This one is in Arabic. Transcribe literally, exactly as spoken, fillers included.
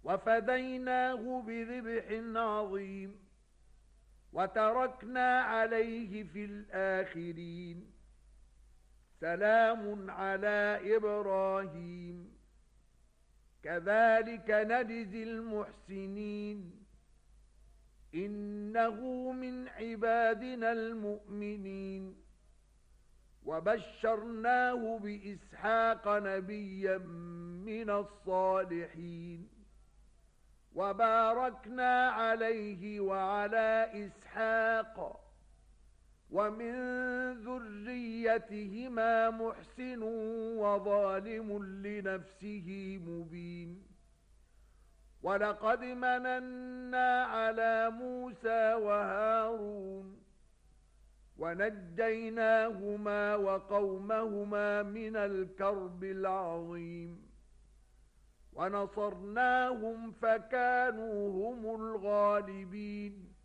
وفديناه بذبح عظيم وتركنا عليه في الآخرين سلام على إبراهيم كذلك نجزي المحسنين إنه من عبادنا المؤمنين وبشرناه بإسحاق نبيا من الصالحين وباركنا عليه وعلى إسحاق ومن ذريتهما محسن وظالم لنفسه مبين ولقد مننا على موسى وهارون ونجيناهما وقومهما من الكرب العظيم ونصرناهم فكانوا هم الغالبين